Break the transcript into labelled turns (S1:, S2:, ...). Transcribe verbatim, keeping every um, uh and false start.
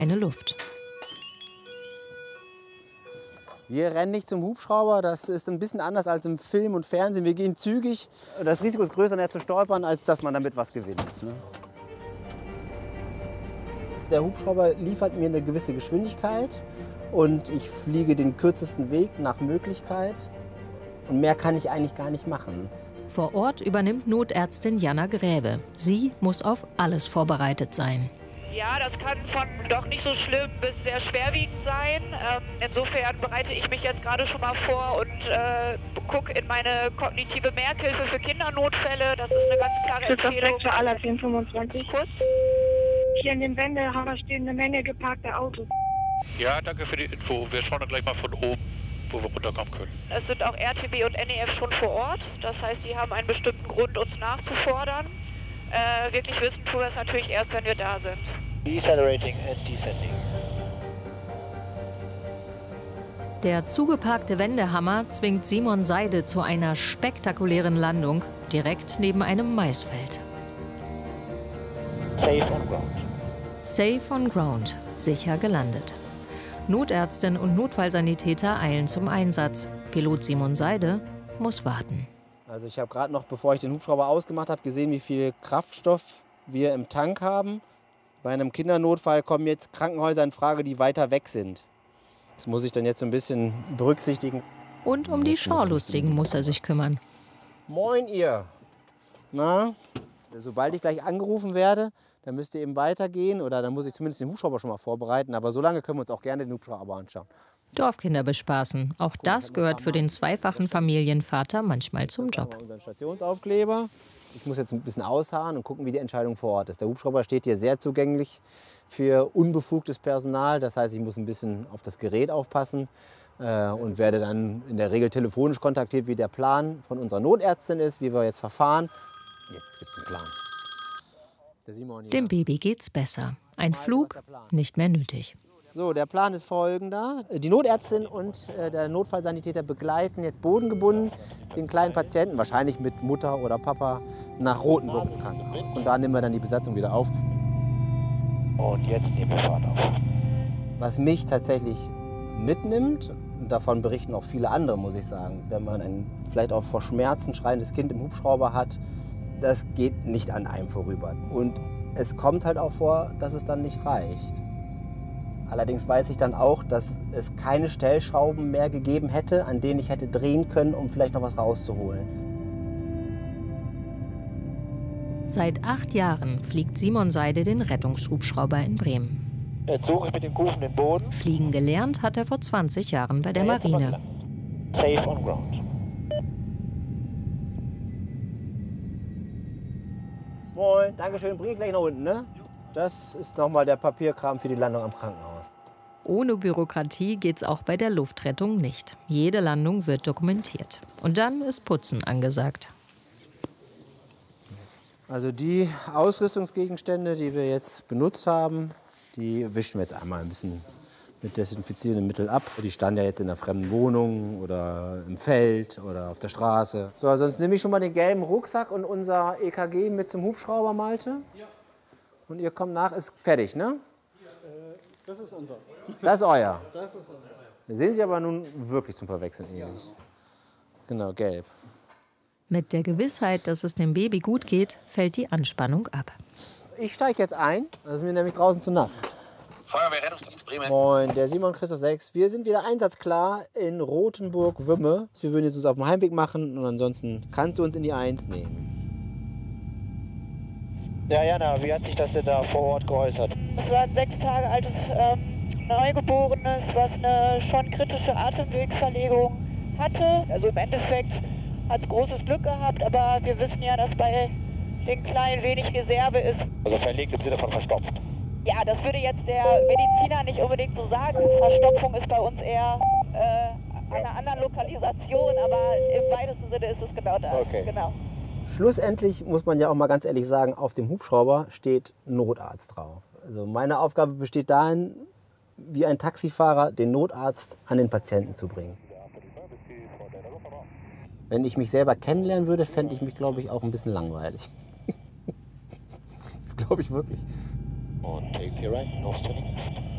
S1: Eine Luft.
S2: Wir rennen nicht zum Hubschrauber, das ist ein bisschen anders als im Film und Fernsehen. Wir gehen zügig. Das Risiko ist größer, näher zu stolpern, als dass man damit was gewinnt. Ne? Der Hubschrauber liefert mir eine gewisse Geschwindigkeit und ich fliege den kürzesten Weg nach Möglichkeit. Und mehr kann ich eigentlich gar nicht machen.
S1: Vor Ort übernimmt Notärztin Jana Gräve. Sie muss auf alles vorbereitet sein.
S3: Ja, das kann von doch nicht so schlimm bis sehr schwerwiegend sein. Ähm, insofern bereite ich mich jetzt gerade schon mal vor und äh, gucke in meine kognitive Merkhilfe für Kindernotfälle. Das ist eine ganz klare Empfehlung.
S4: Für alle zehn fünfundzwanzig.
S3: Kuss.
S4: Hier in den Wendehammer stehen eine Menge geparkte Autos.
S5: Ja, danke für die Info. Wir schauen dann gleich mal von oben, wo wir runterkommen können.
S3: Es sind auch R T B und N E F schon vor Ort. Das heißt, die haben einen bestimmten Grund, uns nachzufordern. Äh, wirklich wissen tun wir es natürlich erst, wenn wir da sind.
S5: Decelerating and descending.
S1: Der zugeparkte Wendehammer zwingt Simon Seide zu einer spektakulären Landung direkt neben einem Maisfeld.
S5: Safe on ground.
S1: Safe on ground, sicher gelandet. Notärztin und Notfallsanitäter eilen zum Einsatz. Pilot Simon Seide muss warten.
S2: Also ich habe gerade noch, bevor ich den Hubschrauber ausgemacht habe, gesehen, wie viel Kraftstoff wir im Tank haben. Bei einem Kindernotfall kommen jetzt Krankenhäuser in Frage, die weiter weg sind. Das muss ich dann jetzt so ein bisschen berücksichtigen.
S1: Und um die Schaulustigen muss er sich kümmern.
S2: Moin ihr! Na, sobald ich gleich angerufen werde, dann müsst ihr eben weitergehen oder dann muss ich zumindest den Hubschrauber schon mal vorbereiten. Aber so lange können wir uns auch gerne den Hubschrauber anschauen.
S1: Dorfkinder bespaßen. Auch das gehört für den zweifachen Familienvater manchmal zum Job.
S2: Unseren Stationsaufkleber. Ich muss jetzt ein bisschen ausharren und gucken, wie die Entscheidung vor Ort ist. Der Hubschrauber steht hier sehr zugänglich für unbefugtes Personal. Das heißt, ich muss ein bisschen auf das Gerät aufpassen äh, und werde dann in der Regel telefonisch kontaktiert, wie der Plan von unserer Notärztin ist, wie wir jetzt verfahren. Jetzt gibt's einen Plan. Der Simon hier.
S1: Dem Baby geht's besser. Ein Flug nicht mehr nötig.
S2: So, der Plan ist folgender. Die Notärztin und äh, der Notfallsanitäter begleiten jetzt bodengebunden den kleinen Patienten, wahrscheinlich mit Mutter oder Papa, nach Rothenburg ins Krankenhaus. Und da nehmen wir dann die Besatzung wieder auf.
S5: Und jetzt nehmen wir Fahrt auf.
S2: Was mich tatsächlich mitnimmt, und davon berichten auch viele andere, muss ich sagen, wenn man ein vielleicht auch vor Schmerzen schreiendes Kind im Hubschrauber hat, das geht nicht an einem vorüber. Und es kommt halt auch vor, dass es dann nicht reicht. Allerdings weiß ich dann auch, dass es keine Stellschrauben mehr gegeben hätte, an denen ich hätte drehen können, um vielleicht noch was rauszuholen.
S1: Seit acht Jahren fliegt Simon Seide den Rettungshubschrauber in Bremen.
S5: Jetzt suche ich mit dem Kufen den Boden.
S1: Fliegen gelernt hat er vor zwanzig Jahren bei der Marine.
S5: Safe on ground.
S2: Moin, Dankeschön, bring ich gleich nach unten, ne? Das ist nochmal der Papierkram für die Landung am Krankenhaus.
S1: Ohne Bürokratie geht's auch bei der Luftrettung nicht. Jede Landung wird dokumentiert. Und dann ist Putzen angesagt.
S2: Also die Ausrüstungsgegenstände, die wir jetzt benutzt haben, die wischen wir jetzt einmal ein bisschen mit desinfizierendem Mittel ab. Die standen ja jetzt in einer fremden Wohnung oder im Feld oder auf der Straße. So, sonst nehme ich schon mal den gelben Rucksack und unser E K G mit zum Hubschrauber, Malte. Ja. Und ihr kommt nach, ist fertig, ne? Ja,
S6: äh, das ist unser.
S2: Das ist euer.
S6: Das ist unser.
S2: Wir sehen sie aber nun wirklich zum Verwechseln ähnlich. Genau, gelb.
S1: Mit der Gewissheit, dass es dem Baby gut geht, fällt die Anspannung ab.
S2: Ich steige jetzt ein, das ist mir nämlich draußen zu nass.
S5: Feuerwehrrettungsdienst Bremen.
S2: Moin, der Simon Christoph sechs. Wir sind wieder einsatzklar in Rothenburg-Wümme. Wir würden jetzt uns auf den Heimweg machen und ansonsten kannst du uns in die eins nehmen.
S5: Ja, Jana, wie hat sich das denn da vor Ort geäußert?
S3: Es war ein sechs Tage altes ähm, Neugeborenes, was eine schon kritische Atemwegsverlegung hatte. Also im Endeffekt hat es großes Glück gehabt, aber wir wissen ja, dass bei den Kleinen wenig Reserve ist.
S5: Also verlegt im Sinne von verstopft.
S3: Ja, das würde jetzt der Mediziner nicht unbedingt so sagen. Verstopfung ist bei uns eher äh, an einer anderen Lokalisation, aber im weitesten Sinne ist es genau das.
S5: Okay.
S3: Genau.
S2: Schlussendlich muss man ja auch mal ganz ehrlich sagen, auf dem Hubschrauber steht Notarzt drauf. Also meine Aufgabe besteht darin, wie ein Taxifahrer den Notarzt an den Patienten zu bringen. Wenn ich mich selber kennenlernen würde, fände ich mich, glaube ich, auch ein bisschen langweilig. Das glaube ich wirklich.
S7: Und take the right, nose turning left.